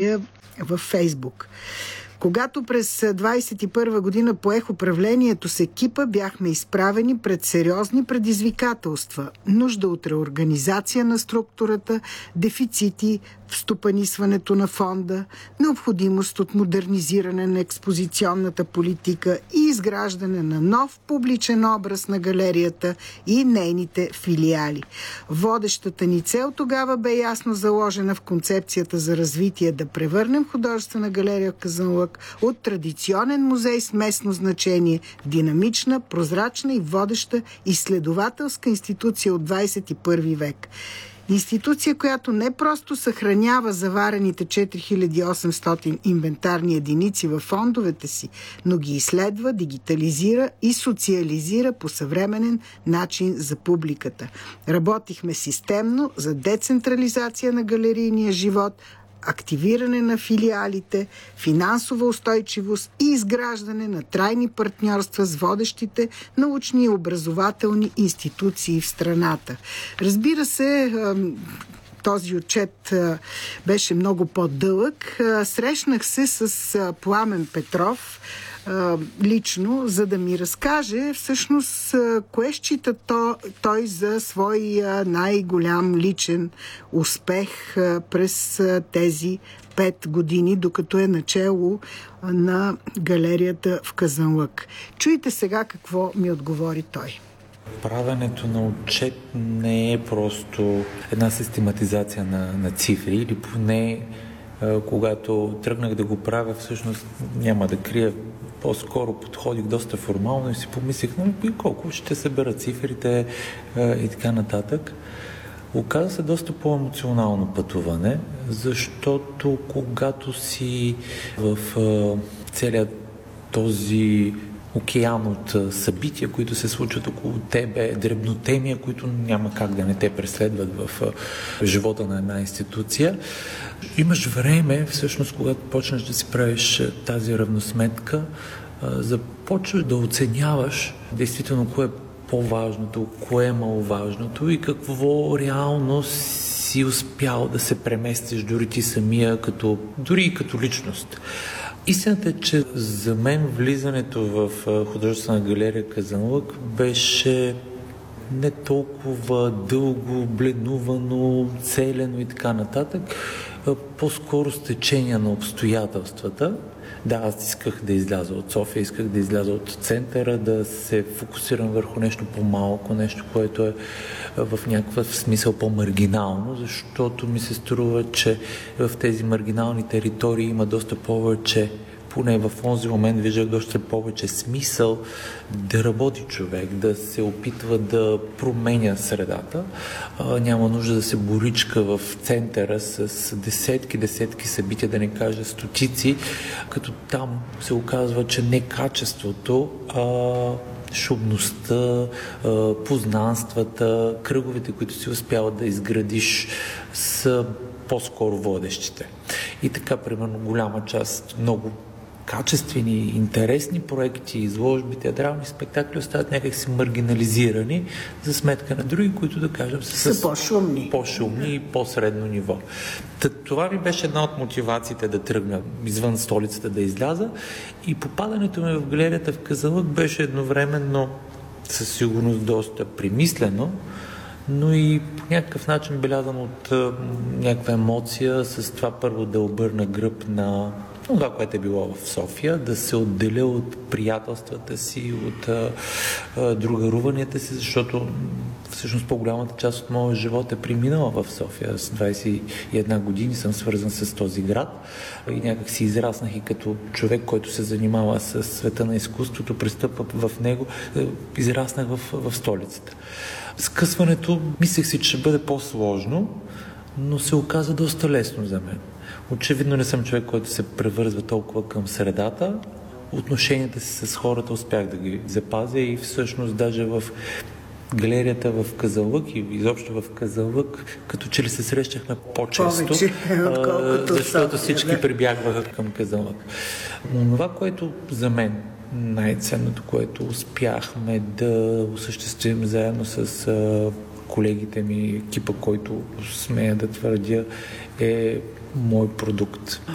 споделя във Фейсбук. Когато през 21 година поех управлението с екипа, бяхме изправени пред сериозни предизвикателства. Нужда от реорганизация на структурата, дефицити в стопанисването на фонда, необходимост от модернизиране на експозиционната политика и изграждане на нов публичен образ на галерията и нейните филиали. Водещата ни цел тогава бе ясно заложена в концепцията за развитие да превърнем художествена галерия Казанлък от традиционен музей с местно значение в динамична, прозрачна и водеща изследователска институция от 21 век. Институция, която не просто съхранява заварените 4800 инвентарни единици във фондовете си, но ги изследва, дигитализира и социализира по съвременен начин за публиката. Работихме системно за децентрализация на галерийния живот, активиране на филиалите, финансова устойчивост и изграждане на трайни партньорства с водещите научни и образователни институции в страната. Разбира се, този отчет беше много по-дълъг. Срещнах се с Пламен Петров лично, за да ми разкаже всъщност кое счита той за свой най-голям личен успех през тези 5 години, докато е начело на галерията в Казанлък. Чуйте сега какво ми отговори той. Правенето на отчет не е просто една систематизация на цифри, или поне когато тръгнах да го правя, всъщност няма да крия, по-скоро подходих доста формално и си помислих, колко ще събера цифрите и така нататък. Оказа се доста по-емоционално пътуване, защото когато си в целият този океан от събития, които се случват около тебе, дребнотемия, които няма как да не те преследват в живота на една институция. Имаш време, всъщност, когато почнеш да си правиш тази равносметка, започваш да оценяваш действително кое е по-важното, кое е маловажното и какво реално си успял да се преместиш дори ти самия, дори и като личност. Истината е, че за мен влизането в художествена галерия Казанлък беше не толкова дълго, бленувано, целено и така нататък, по-скоро с течение на обстоятелствата. Да, аз исках да изляза от София, исках да изляза от центъра, да се фокусирам върху нещо по-малко, нещо, което е в някакъв смисъл по-маргинално, защото ми се струва, че в тези маргинални територии има доста повече, поне в този момент виждах доста повече смисъл да работи човек, да се опитва да променя средата. Няма нужда да се боричка в центъра с десетки събития, да не кажа стотици, като там се оказва, че не качеството, шумността, познанствата, кръговете, които си успял да изградиш, са по-скоро водещите. И така, примерно, голяма част, много качествени, интересни проекти, изложби, театрални спектакли остават някакси маргинализирани за сметка на други, които, да кажем, са по-шумни и по-средно ниво. Това ми беше една от мотивациите да тръгна извън столицата, да изляза, и попадането ми в галерията в Казанлък беше едновременно със сигурност доста примислено, но и по някакъв начин белязано от някаква емоция, с това първо да обърна гръб на това, което е било в София, да се отделя от приятелствата си, от другаруванията си, защото всъщност по-голямата част от моя живот е преминала в София. С 21 години съм свързан с този град и някак си израснах и като човек, който се занимава с света на изкуството, пристъпва в него, израснах в столицата. Скъсването, мислех си, че ще бъде по-сложно, но се оказа доста лесно за мен. Очевидно не съм човек, който се превързва толкова към средата. Отношенията си с хората успях да ги запазя и всъщност даже в галерията в Казанлък и изобщо в Казанлък, като че ли се срещахме по-често, защото всички прибягваха към Казанлък. Но това, което за мен най-ценното, което успяхме да осъществим заедно с колегите ми, екипа, който смея да твърдя, е мой продукт.